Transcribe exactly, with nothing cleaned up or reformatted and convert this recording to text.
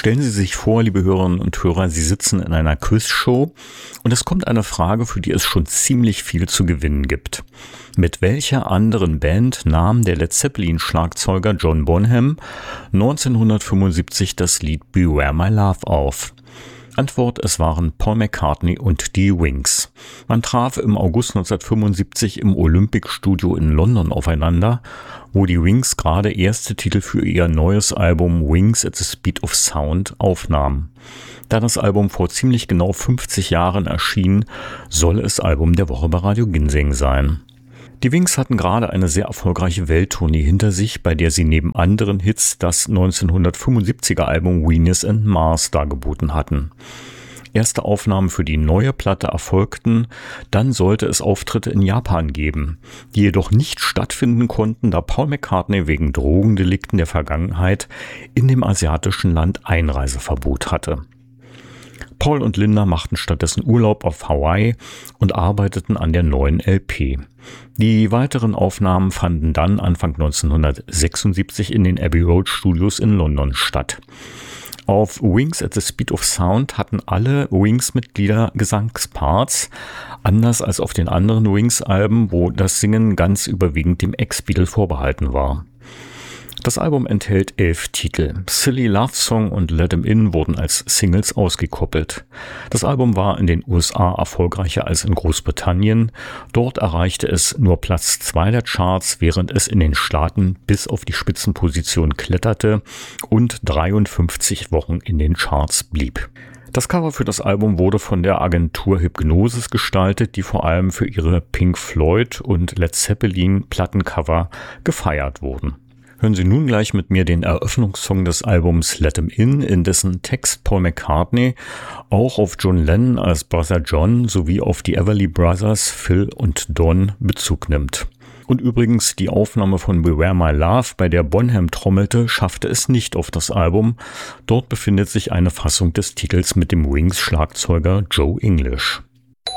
Stellen Sie sich vor, liebe Hörerinnen und Hörer, Sie sitzen in einer Quizshow und es kommt eine Frage, für die es schon ziemlich viel zu gewinnen gibt. Mit welcher anderen Band nahm der Led Zeppelin-Schlagzeuger John Bonham neunzehnhundertfünfundsiebzig das Lied Beware My Love auf? Antwort, es waren Paul McCartney und die Wings. Man traf im August neunzehnhundertfünfundsiebzig im Olympic Studio in London aufeinander, wo die Wings gerade erste Titel für ihr neues Album Wings at the Speed of Sound aufnahmen. Da das Album vor ziemlich genau fünfzig Jahren erschien, soll es Album der Woche bei Radio Ginseng sein. Die Wings hatten gerade eine sehr erfolgreiche Welttournee hinter sich, bei der sie neben anderen Hits das neunzehnhundertfünfundsiebziger Album Venus and Mars dargeboten hatten. Erste Aufnahmen für die neue Platte erfolgten, dann sollte es Auftritte in Japan geben, die jedoch nicht stattfinden konnten, da Paul McCartney wegen Drogendelikten der Vergangenheit in dem asiatischen Land Einreiseverbot hatte. Paul und Linda machten stattdessen Urlaub auf Hawaii und arbeiteten an der neuen L P. Die weiteren Aufnahmen fanden dann Anfang neunzehnhundertsechsundsiebzig in den Abbey Road Studios in London statt. Auf Wings at the Speed of Sound hatten alle Wings-Mitglieder Gesangsparts, anders als auf den anderen Wings-Alben, wo das Singen ganz überwiegend dem Ex-Beatle vorbehalten war. Das Album enthält elf Titel. Silly Love Song und Let 'Em In wurden als Singles ausgekoppelt. Das Album war in den U S A erfolgreicher als in Großbritannien. Dort erreichte es nur Platz zwei der Charts, während es in den Staaten bis auf die Spitzenposition kletterte und dreiundfünfzig Wochen in den Charts blieb. Das Cover für das Album wurde von der Agentur Hipgnosis gestaltet, die vor allem für ihre Pink Floyd und Led Zeppelin Plattencover gefeiert wurden. Hören Sie nun gleich mit mir den Eröffnungssong des Albums Let 'Em In, in dessen Text Paul McCartney auch auf John Lennon als Brother John sowie auf die Everly Brothers Phil und Don Bezug nimmt. Und übrigens, die Aufnahme von Beware My Love, bei der Bonham trommelte, schaffte es nicht auf das Album. Dort befindet sich eine Fassung des Titels mit dem Wings-Schlagzeuger Joe English.